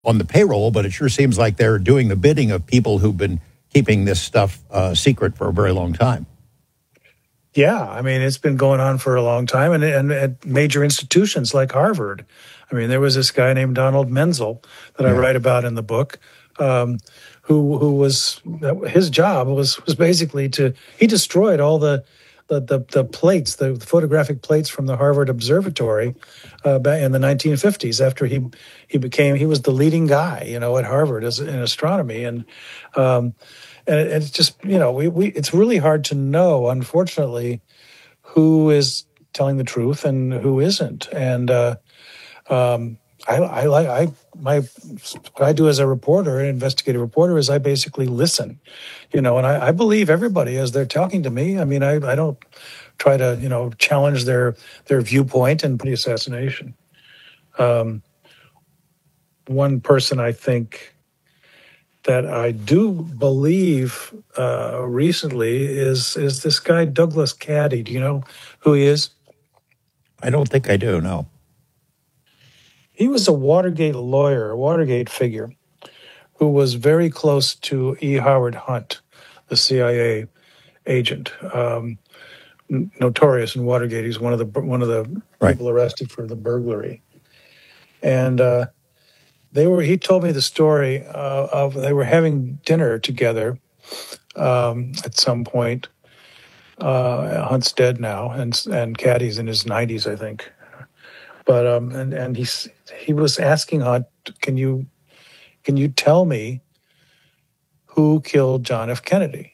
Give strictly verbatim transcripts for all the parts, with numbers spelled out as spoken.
on the payroll, but it sure seems like they're doing the bidding of people who've been keeping this stuff uh, secret for a very long time. Yeah, I mean, it's been going on for a long time, and, and at major institutions like Harvard. I mean, there was this guy named Donald Menzel that yeah. I write about in the book, um, who who was his job was was basically to he destroyed all the the the, the plates, the photographic plates from the Harvard Observatory uh, back in the nineteen fifties. After he he became he was the leading guy, you know, at Harvard as in astronomy, and. Um, And it's just, you know, we, we it's really hard to know, unfortunately, who is telling the truth and who isn't. And uh, um, I, I like I my what I do as a reporter, an investigative reporter, is I basically listen, you know, and I, I believe everybody as they're talking to me. I mean, I, I don't try to, you know, challenge their their viewpoint and the assassination. Um, one person, I think, that I do believe uh, recently is is this guy Douglas Caddy. Do you know who he is? I don't think I do, no. He was a Watergate lawyer, a Watergate figure, who was very close to E. Howard Hunt, the C I A agent, um, n- notorious in Watergate. He's one of the one of the right. people arrested for the burglary, and. Uh, They were. He told me the story uh, of they were having dinner together um, at some point. Uh, Hunt's dead now, and and Caddy's in his nineties, I think. But um, and and he he was asking Hunt, "Can you can you tell me who killed John F. Kennedy?"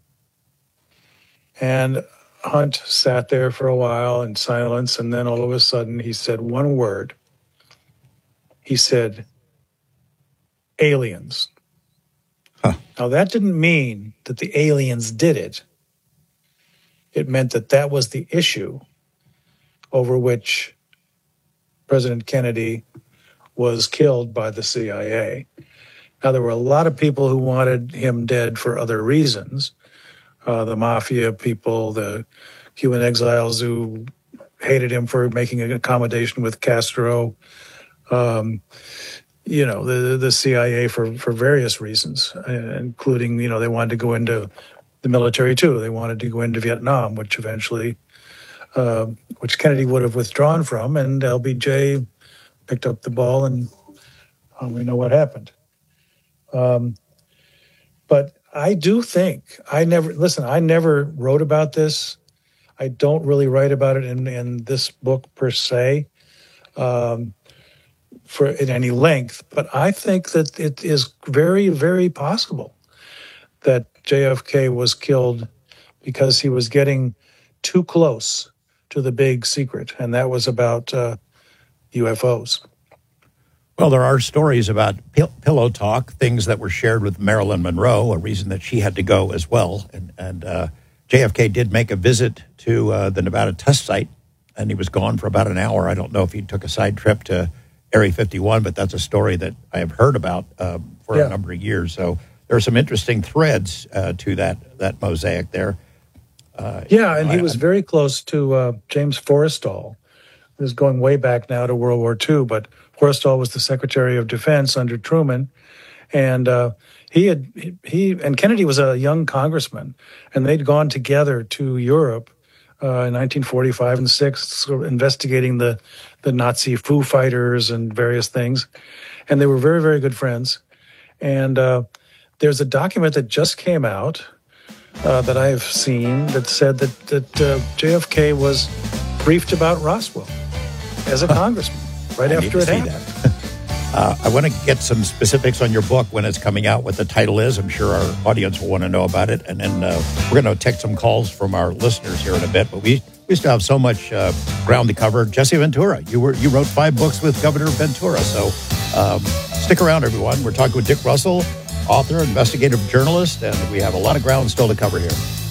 And Hunt sat there for a while in silence, and then all of a sudden he said one word. He said, aliens. Huh. Now, that didn't mean that the aliens did it. It meant that that was the issue over which President Kennedy was killed by the C I A. Now, there were a lot of people who wanted him dead for other reasons. Uh, the mafia people, the Cuban exiles who hated him for making an accommodation with Castro. Um, you know, the the C I A for, for various reasons, uh, including, you know, they wanted to go into the military too. They wanted to go into Vietnam, which eventually, uh, which Kennedy would have withdrawn from, and L B J picked up the ball, and uh, we know what happened. Um, but I do think, I never, listen, I never wrote about this. I don't really write about it in, in this book per se. Um, for in any length, but I think that it is very, very possible that J F K was killed because he was getting too close to the big secret, and that was about uh, U F Os. Well, there are stories about pill- pillow talk, things that were shared with Marilyn Monroe, a reason that she had to go as well. And, and uh, J F K did make a visit to uh, the Nevada test site, and he was gone for about an hour. I don't know if he took a side trip to Area fifty-one, but that's a story that I have heard about uh, for yeah. a number of years. So there are some interesting threads uh, to that that mosaic there. Uh, yeah, and I, he was very close to uh, James Forrestal. This is going way back now to World War Two, but Forrestal was the Secretary of Defense under Truman, and uh, he had he and Kennedy was a young congressman, and they'd gone together to Europe uh, in nineteen forty-five and six, sort of investigating the. the Nazi Foo Fighters and various things. And they were very, very good friends. And uh, there's a document that just came out uh, that I have seen that said that, that uh, J F K was briefed about Roswell as a congressman right I after it happened. uh, I want to get some specifics on your book when it's coming out, what the title is. I'm sure our audience will want to know about it. And then uh, we're going to take some calls from our listeners here in a bit. But we We still have so much uh, ground to cover. Jesse Ventura, you were you wrote five books with Governor Ventura, so um, stick around, everyone. We're talking with Dick Russell, author, investigative journalist, and we have a lot of ground still to cover here.